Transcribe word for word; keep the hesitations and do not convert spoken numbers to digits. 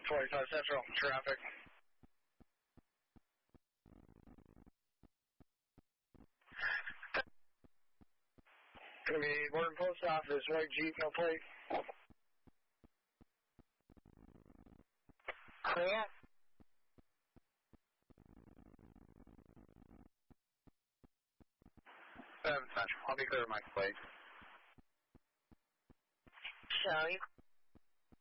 twenty-five Central, traffic. Gonna be Morton Post Office, white Jeep, no plate. Clear. seven Central, I'll be clear of my plate. Show you.